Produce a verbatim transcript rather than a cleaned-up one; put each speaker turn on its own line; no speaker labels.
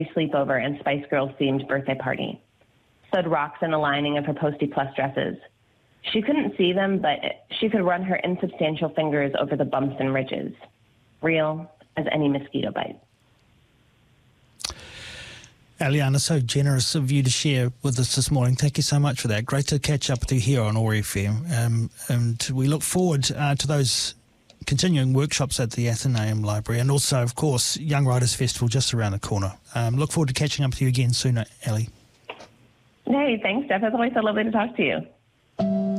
sleepover and Spice Girls-themed birthday party. Sewed rocks in the lining of her Posty Plus dresses. She couldn't see them, but she could run her insubstantial fingers over the bumps and ridges. Real as any mosquito bite.
Eliana, so generous of you to share with us this morning. Thank you so much for that. Great to catch up with you here on O A R F M. Um, and we look forward uh, to those continuing workshops at the Athenaeum Library, and also, of course, Young Writers Festival just around the corner. Um, look forward to catching up with you again soon, Ellie.
Hey, thanks, Jeff. It's always so lovely to talk to you.